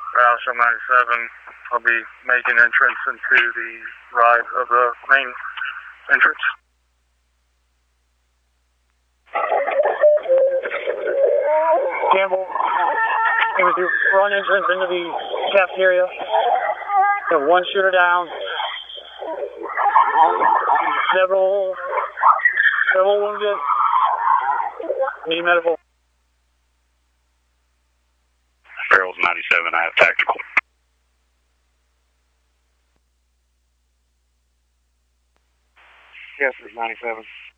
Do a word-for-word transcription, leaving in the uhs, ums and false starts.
Battleship ninety-seven, I'll be making entrance into the ride of the main entrance. Campbell, it was your front entrance into the cafeteria. We have one shooter down. Several, several wounded. Need medical. Barrels ninety-seven, I have tactical. Yes, it's ninety-seven.